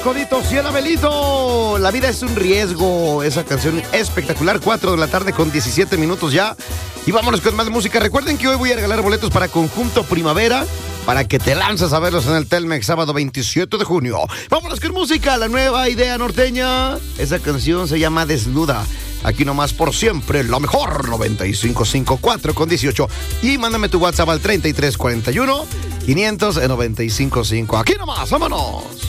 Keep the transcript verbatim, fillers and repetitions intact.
Recoditos y el Abelito. La vida es un riesgo. Esa canción espectacular. cuatro de la tarde con diecisiete minutos ya. Y vámonos con más música. Recuerden que hoy voy a regalar boletos para Conjunto Primavera, para que te lances a verlos en el Telmex sábado veintisiete de junio. Vámonos con música. La nueva idea norteña. Esa canción se llama Desnuda. Aquí nomás por siempre, lo mejor, noventa y cinco punto cinco, cuatro con dieciocho. Y mándame tu WhatsApp al treinta y tres cuarenta y uno, quinientos noventa y cinco punto cinco. Aquí nomás, vámonos.